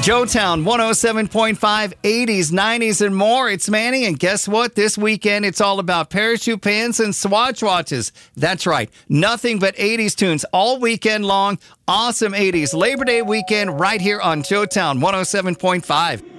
Joetown 107.5, 80s, 90s, and more. It's Manny, and guess what? This weekend, it's all about parachute pants and Swatch watches. That's right. Nothing but 80s tunes all weekend long. Awesome 80s. Labor Day weekend right here on Joetown 107.5.